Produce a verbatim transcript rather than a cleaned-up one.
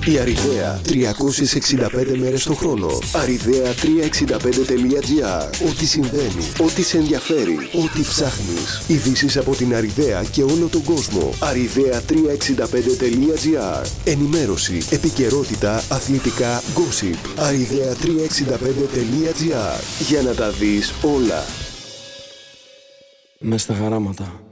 Η Αριδαία τριακόσιες εξήντα πέντε μέρες το χρόνο. αριδαία τριακόσια εξήντα πέντε τελεία τζι άρ. Ό,τι συμβαίνει, ό,τι σε ενδιαφέρει, ό,τι ψάχνεις. Ειδήσεις από την Αριδαία και όλο τον κόσμο. αριδαία τριακόσια εξήντα πέντε τελεία τζι άρ. Ενημέρωση, επικαιρότητα, αθλητικά, gossip. αριδαία τριακόσια εξήντα πέντε τελεία τζι άρ. Για να τα δεις όλα. Μες στα χαράματα.